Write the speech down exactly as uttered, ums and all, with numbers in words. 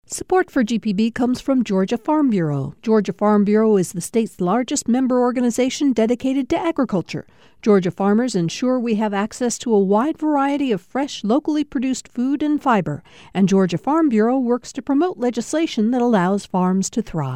Support for G P B comes from Georgia Farm Bureau. Georgia Farm Bureau is the state's largest member organization dedicated to agriculture. Georgia farmers ensure we have access to a wide variety of fresh, locally produced food and fiber. And Georgia Farm Bureau works to promote legislation that allows farms to thrive.